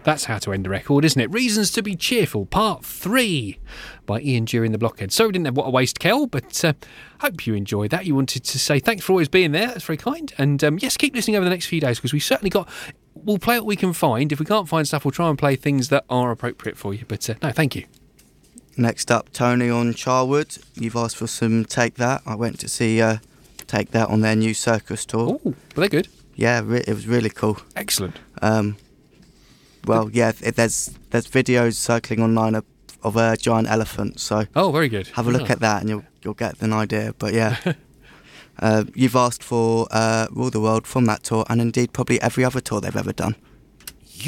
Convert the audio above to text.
That's how to end a record, isn't it? Reasons to be Cheerful, Part 3 by Ian Dury and the Blockheads. Sorry we didn't have What a Waste, Kel, but hope you enjoyed that. You wanted to say thanks for always being there. That's very kind. And yes, keep listening over the next few days because we've certainly got... We'll play what we can find. If we can't find stuff, we'll try and play things that are appropriate for you. But no, thank you. Next up, Tony on Charwood. You've asked for some Take That. I went to see Take That on their new Circus tour. Oh, were they good? Yeah, it was really cool. Excellent. Well, yeah, there's videos circling online of a giant elephant. So oh, very good. Have a look at that, and you'll get an idea. But yeah, you've asked for Rule the World from that tour, and indeed probably every other tour they've ever done.